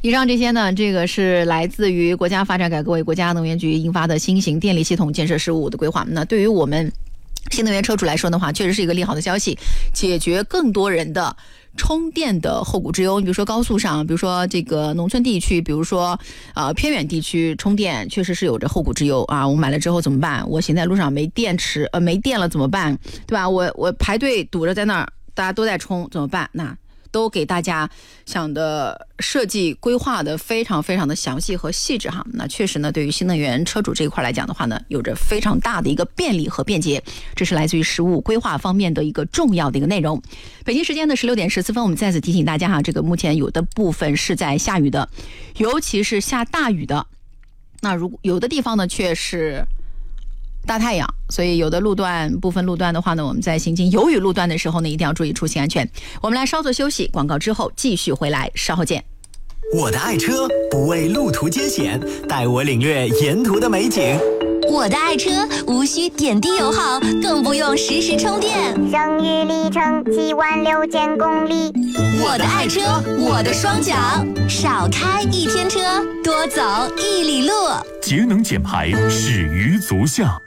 以上这些呢，这个是来自于国家发展改革委、国家能源局印发的新型电力系统建设事务的规划。那对于我们新能源车主来说的话，确实是一个利好的消息，解决更多人的充电的后顾之忧。你比如说高速上，比如说这个农村地区，比如说偏远地区充电确实是有着后顾之忧啊。我买了之后怎么办？我行在路上没电池，没电了怎么办？对吧？我排队堵着在那儿，大家都在充怎么办？那都给大家想的设计规划的非常非常的详细和细致哈。那确实呢，对于新能源车主这一块来讲的话呢，有着非常大的一个便利和便捷，这是来自于实务规划方面的一个重要的一个内容。北京时间的16点14分，我们再次提醒大家哈，这个目前有的部分是在下雨的，尤其是下大雨的。那如果有的地方呢，却是大太阳，所以有的部分路段的话呢，我们在行经有雨路段的时候呢，一定要注意出行安全。我们来稍作休息，广告之后继续回来，稍后见。 我的爱车不畏路途艰险，带我领略沿途的美景。 我的爱车无需点滴油耗，更不用实时充电， 剩余里程76000公里。 我的爱车，我的双脚，少开一天车，多走1里路。 节能减排，始于足下。